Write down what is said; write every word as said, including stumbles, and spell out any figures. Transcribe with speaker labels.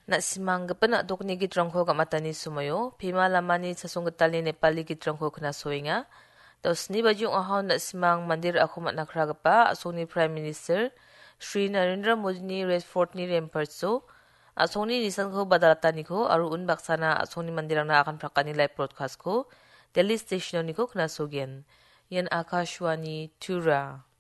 Speaker 1: Na simang gapan na dok ni gitrangko ga mata ni sumayo, pima lamani sa sunggatali Nepali gitrangko kena soinga. Tapos ni baju ahaw na simang mandir ako matnakra gapa, asong ni Prime Minister, Sri Narendra Modi ni Red Fort ni Rempartso, asong ni nisan ko badalata ni ko, aru un baksana asong ni mandirang na akan prakani live broadcast ko, Delhi station ni ko kena sogyan. Yan Akashwani Tura.